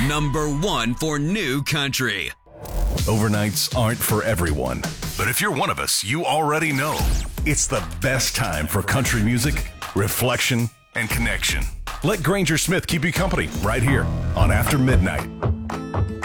Number 1 for new country. Overnights aren't for everyone, but if you're one of us, you already know it's the best time for country music, reflection, and connection. Let Granger Smith keep you company right here on After Midnight.